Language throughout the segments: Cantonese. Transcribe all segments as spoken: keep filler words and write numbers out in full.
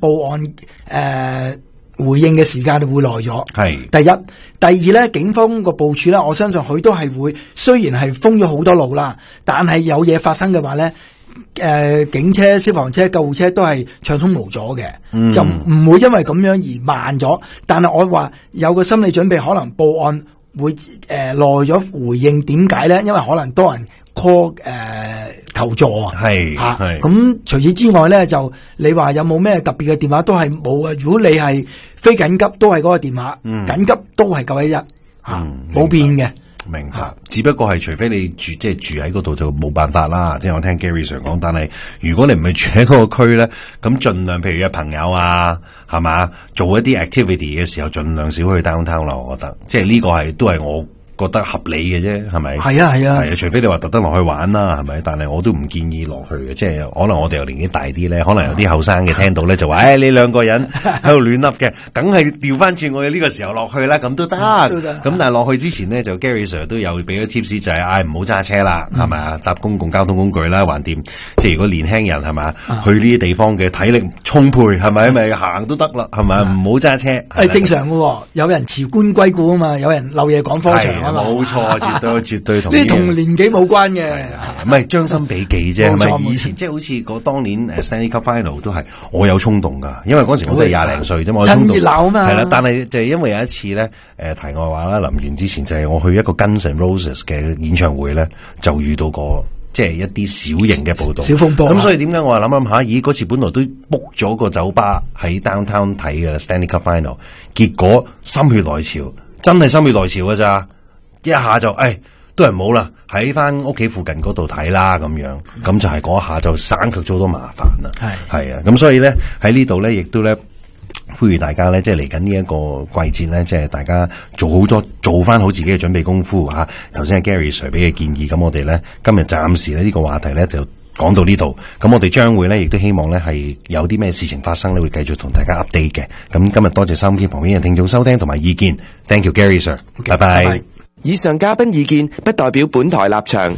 報案誒、呃、回應嘅時間會耐咗。 係第一，第二咧，警方個部署咧，我相信佢都係會，雖然係封咗好多路啦，但係有嘢發生嘅話咧。誒、呃，警車、消防車、救護車都係暢通無阻嘅、嗯，就唔會因為咁樣而慢咗。但係我話有個心理準備，可能報案會誒耐咗回應，點解咧？因為可能多人 call 誒、呃、求助啊， 係吓。咁除此之外咧，就你話有冇咩特別嘅電話都係冇啊。如果你係非緊急，都係嗰個電話，緊、嗯、急都係九一一吓，冇、嗯、變嘅。 明白，只不過係除非你住即係住喺嗰度就冇辦法啦。即係我聽 Gary Sir 講，但係如果你唔係住喺嗰個區咧，咁盡量譬如約朋友啊，係嘛，做一啲 activity 嘅時候，盡量少去 downtown 啦。我覺得，即係呢個係都係我覺得合理嘅啫，係咪？係啊係啊，係啊，除非你話特登落去玩啦，係咪？但係我都唔建議落去嘅，即係可能我哋又年紀大啲咧，可能有啲後生嘅聽到咧就話，誒、哎，你兩個人喺度亂噏嘅，梗係調翻轉我哋呢個時候落去啦，咁都得。咁但係落去之前呢，就 Gary Sir 都有俾咗 tips， 就係嗌唔好揸車啦，係咪啊？搭公共交通工具啦，橫掂。即係如果年輕人係咪去呢啲地方嘅體力充沛，係咪咪行都得啦，係咪？唔好揸車。係正常嘅，有人辭官歸故啊嘛，有人漏夜趕科場。冇錯，絕對絕對同呢同年紀冇關嘅，唔係將心比己啫。係咪以前即係好似個當年誒 Stanley Cup Final 都係我有衝動㗎，因為嗰時我都係廿零歲啫嘛，趁熱鬧啊嘛。係啦，但係就係因為有一次咧，誒題外話啦，臨完之前就係我去一個 Guns N' Roses 嘅演唱會咧，就遇到個即係一啲小型嘅暴動、小風波。咁所以點解我話諗諗下，咦嗰次本來都 book 咗個酒吧喺 downtown 睇嘅 Stanley Cup Final， 結果心血來潮，真係心血來潮㗎咋。一下就誒，都係冇啦，喺翻屋企附近嗰度睇啦，咁樣，咁就係嗰一下就省卻咗好多麻煩啦。係係啊，咁所以咧喺呢度咧，亦都咧呼籲大家咧，即係嚟緊呢一個季節咧，即係大家做好多做翻好自己嘅準備功夫吓。頭先係 Gary Sir 俾嘅建議，咁我哋咧今日暫時咧呢個話題咧就講到呢度，咁我哋將會咧亦都希望咧係有啲咩事情發生咧，會繼續同大家 update 嘅。咁今日多謝收音機旁邊嘅聽眾收聽同埋意見 ，Thank you Gary Sir， 拜拜。拜拜。 以上嘉賓意見不代表本台立場。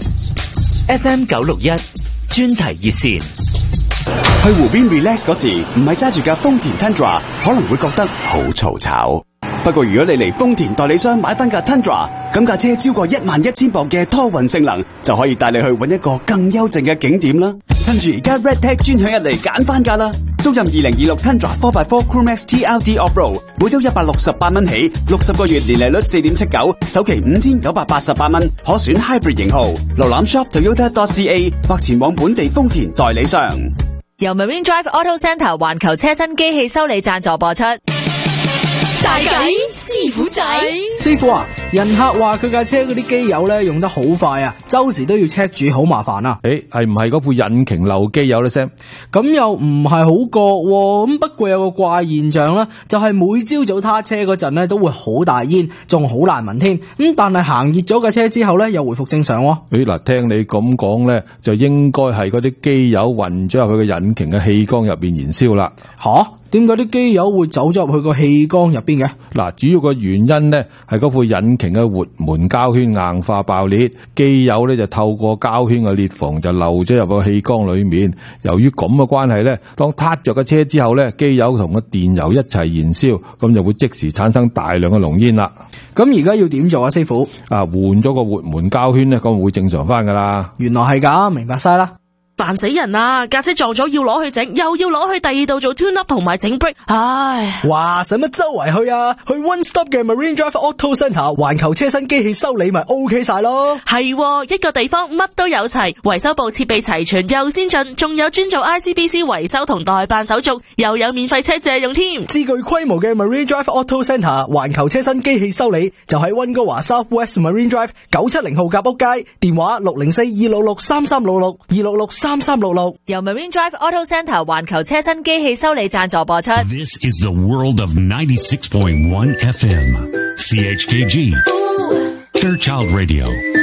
F M 九六一專題熱線。 去湖邊 relax 嗰時，唔係揸住架豐田 Tundra， 可能會覺得好嘈吵。不過如果你嚟豐田代理商買翻架 Tundra， 咁架車超過一萬一千磅嘅拖運性能，就可以帶你去搵一個更幽靜嘅景點啦。趁住而家 Red Tag 專享日嚟揀翻架啦！租任二零二六 Tundra 四 by 四 Crew Max T L D Off-Road， 每周一百六十八蚊起，六十個月年利率四點七九，首期五千九百八十八蚊，可選 Hybrid 型號。瀏覽 shop toyota dot c a 或前往本地豐田代理商。 由 Marine Drive Auto Centre 環球車身機器修理贊助播出。 大計師傅仔， 師傅啊，人客話佢架車嗰啲機油咧用得好快啊，周時都要 check 住，好麻煩啊。 誒，係唔係嗰副引擎漏機油咧 Sam？ 咁又唔係好覺喎，咁不過有個怪現象啦，就係、是、每朝早撻車嗰陣咧都會好大煙，仲好難聞添。咁但係行熱咗架車之後咧又回復正常喎。 誒嗱，聽你咁講咧，就應該係嗰啲機油混咗入去個引擎嘅氣缸入邊燃燒啦。吓？點解啲機油會走咗入去個氣缸入邊嘅？嗱，主要個原因呢係嗰副引擎嘅活門膠圈硬化爆裂，機油呢就透過膠圈嘅裂縫就漏咗入個氣缸裏面。由於咁嘅關係呢，當撻着個車之後呢，機油同個電油一齊燃燒，咁就會即時產生大量嘅濃煙啦。 咁而家要點做啊，師傅？ 啊，換咗個活門膠圈呢，咁會正常翻噶啦。 原來係咁，明白晒啦。 煩死人啊！架車撞咗要攞去整，又要攞去第二度做 tune up 同埋整 brake， 唉！ 哇，使乜周圍去啊？去 One Stop 嘅 Marine Drive Auto Centre 環球車身機器修理咪 OK 晒咯。 係喎，一個地方乜都有齊，維修部設備齊全又先進，仲有專做 I C B C 維修同代辦手續，又有免費車借用添。 至具規模嘅 Marine Drive Auto Centre 環球車身機器修理就喺溫哥華 South West Marine Drive 九七零號夾屋街，電話六零四二六六三三六六二六六三三六六。 由 Marine Drive Auto Centre 環球車身機器修理贊助播出。 This is the world of ninety-six point one F M C H K G Fairchild Radio。